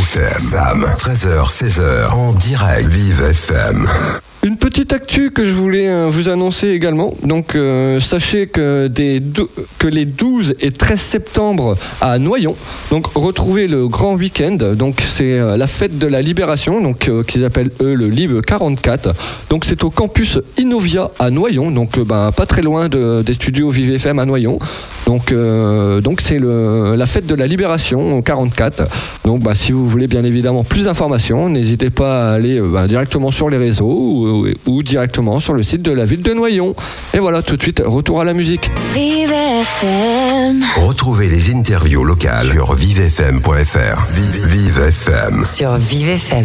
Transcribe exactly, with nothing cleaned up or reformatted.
F M. Sam, treize heures, seize heures, en direct, Vive F M. Une petite actu que je voulais euh, vous annoncer également. Donc, euh, sachez que, des do- que les douze et treize septembre à Noyon, donc retrouvez le grand week-end. Donc, c'est euh, la fête de la libération, donc euh, qu'ils appellent eux le Lib quarante-quatre. Donc, c'est au campus Innovia à Noyon, donc euh, ben, pas très loin de, des studios Vive F M à Noyon. Donc, euh, donc c'est le, la fête de la libération au quarante-quatre. Donc, bah, si vous voulez bien évidemment plus d'informations, n'hésitez pas à aller euh, bah, directement sur les réseaux ou, ou, ou directement sur le site de la ville de Noyon. Et voilà, tout de suite, retour à la musique. Vive F M. Retrouvez les interviews locales sur vive f m point f r. Vive, Vive F M. Sur Vive F M.